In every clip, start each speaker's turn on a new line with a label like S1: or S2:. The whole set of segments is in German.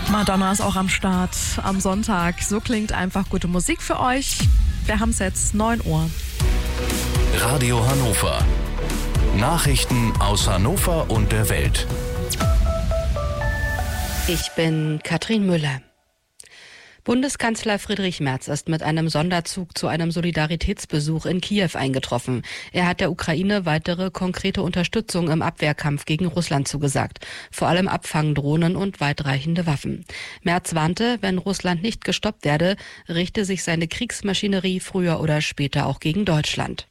S1: Madonna ist auch am Start am Sonntag. So klingt einfach gute Musik für euch. Wir haben es jetzt 9 Uhr.
S2: Radio Hannover. Nachrichten aus Hannover und der Welt.
S3: Ich bin Katrin Müller. Bundeskanzler Friedrich Merz ist mit einem Sonderzug zu einem Solidaritätsbesuch in Kiew eingetroffen. Er hat der Ukraine weitere konkrete Unterstützung im Abwehrkampf gegen Russland zugesagt. Vor allem Abfangdrohnen und weitreichende Waffen. Merz warnte, wenn Russland nicht gestoppt werde, richte sich seine Kriegsmaschinerie früher oder später auch gegen Deutschland.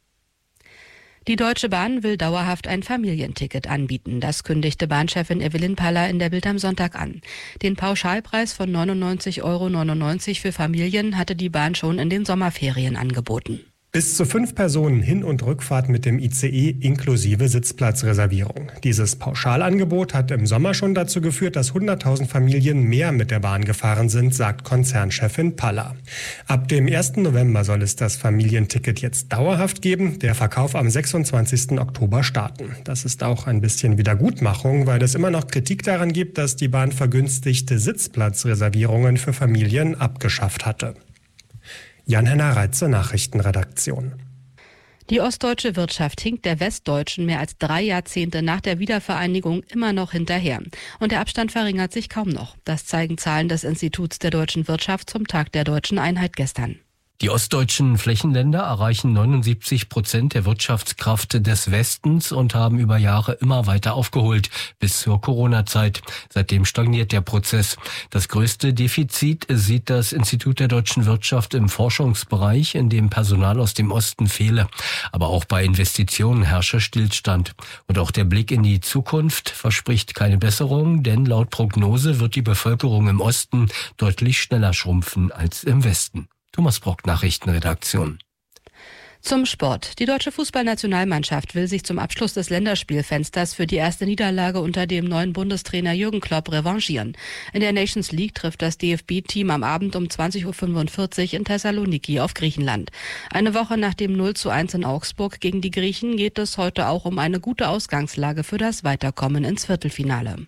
S3: Die Deutsche Bahn will dauerhaft ein Familienticket anbieten. Das kündigte Bahnchefin Evelyn Paller in der Bild am Sonntag an. Den Pauschalpreis von 99,99 € für Familien hatte die Bahn schon in den Sommerferien angeboten.
S4: Bis zu 5 Personen Hin- und Rückfahrt mit dem ICE inklusive Sitzplatzreservierung. Dieses Pauschalangebot hat im Sommer schon dazu geführt, dass 100.000 Familien mehr mit der Bahn gefahren sind, sagt Konzernchefin Paller. Ab dem 1. November soll es das Familienticket jetzt dauerhaft geben, der Verkauf am 26. Oktober starten. Das ist auch ein bisschen Wiedergutmachung, weil es immer noch Kritik daran gibt, dass die Bahn vergünstigte Sitzplatzreservierungen für Familien abgeschafft hatte. Jan-Henner Reitze, Nachrichtenredaktion.
S3: Die ostdeutsche Wirtschaft hinkt der westdeutschen mehr als 3 Jahrzehnte nach der Wiedervereinigung immer noch hinterher. Und der Abstand verringert sich kaum noch. Das zeigen Zahlen des Instituts der deutschen Wirtschaft zum Tag der deutschen Einheit gestern.
S5: Die ostdeutschen Flächenländer erreichen 79% der Wirtschaftskraft des Westens und haben über Jahre immer weiter aufgeholt, bis zur Corona-Zeit. Seitdem stagniert der Prozess. Das größte Defizit sieht das Institut der deutschen Wirtschaft im Forschungsbereich, in dem Personal aus dem Osten fehle. Aber auch bei Investitionen herrsche Stillstand. Und auch der Blick in die Zukunft verspricht keine Besserung, denn laut Prognose wird die Bevölkerung im Osten deutlich schneller schrumpfen als im Westen. Thomas Brock, Nachrichtenredaktion.
S3: Zum Sport. Die deutsche Fußballnationalmannschaft will sich zum Abschluss des Länderspielfensters für die erste Niederlage unter dem neuen Bundestrainer Jürgen Klopp revanchieren. In der Nations League trifft das DFB-Team am Abend um 20.45 Uhr in Thessaloniki auf Griechenland. Eine Woche nach dem 0:1 in Augsburg gegen die Griechen geht es heute auch um eine gute Ausgangslage für das Weiterkommen ins Viertelfinale.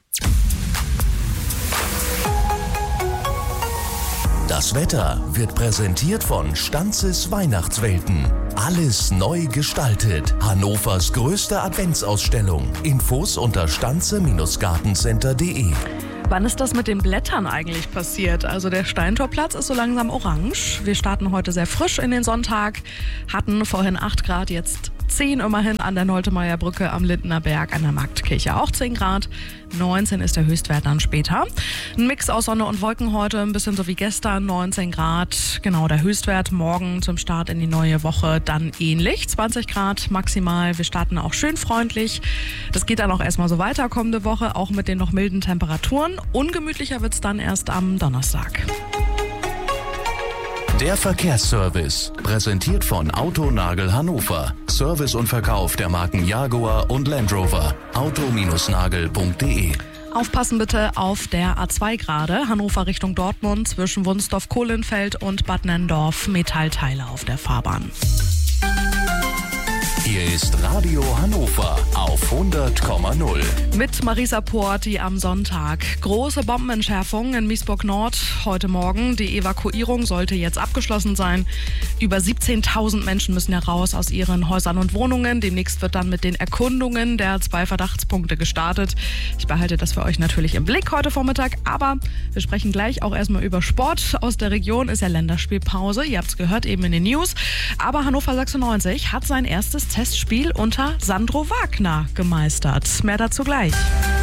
S2: Das Wetter wird präsentiert von Stanzes Weihnachtswelten. Alles neu gestaltet. Hannovers größte Adventsausstellung. Infos unter stanze-gartencenter.de.
S1: Wann ist das mit den Blättern eigentlich passiert? Also der Steintorplatz ist so langsam orange. Wir starten heute sehr frisch in den Sonntag, hatten vorhin 8 Grad, jetzt 10 immerhin an der Noltemeyer-Brücke am Lindener Berg, an der Marktkirche auch 10 Grad. 19 ist der Höchstwert dann später. Ein Mix aus Sonne und Wolken heute, ein bisschen so wie gestern, 19 Grad. Genau, der Höchstwert morgen zum Start in die neue Woche dann ähnlich, 20 Grad maximal. Wir starten auch schön freundlich. Das geht dann auch erstmal so weiter kommende Woche, auch mit den noch milden Temperaturen. Ungemütlicher wird's dann erst am Donnerstag.
S2: Der Verkehrsservice, präsentiert von Autonagel Hannover. Service und Verkauf der Marken Jaguar und Land Rover. auto-nagel.de.
S1: Aufpassen bitte auf der A2 gerade, Hannover Richtung Dortmund, zwischen Wunsdorf-Kohlenfeld und Bad Nenndorf, Metallteile auf der Fahrbahn.
S2: Hier ist Radio Hannover auf 100,0.
S1: Mit Marisa Porti am Sonntag. Große Bombenentschärfung in Miesburg Nord heute Morgen. Die Evakuierung sollte jetzt abgeschlossen sein. Über 17.000 Menschen müssen heraus aus ihren Häusern und Wohnungen. Demnächst wird dann mit den Erkundungen der 2 Verdachtspunkte gestartet. Ich behalte das für euch natürlich im Blick heute Vormittag. Aber wir sprechen gleich auch erstmal über Sport. Aus der Region ist ja Länderspielpause. Ihr habt es gehört eben in den News. Aber Hannover 96 hat sein erstes Testspiel unter Sandro Wagner gemeistert. Mehr dazu gleich.